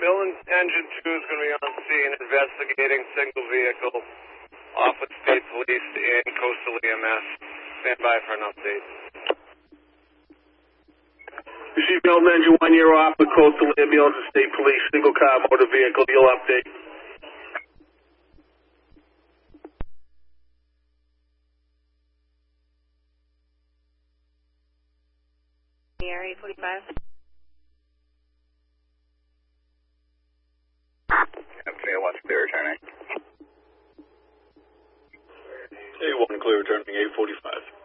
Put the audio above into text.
Bill and Engine 2 is going to be on scene investigating single vehicle off with State Police and Coastal EMS. Stand by for an update. Receive Bill and Engine 1, you're off with Coastal Ambulance and State Police, single car motor vehicle. You'll update. Area 45. A1 clear returning. A1 clear returning 845.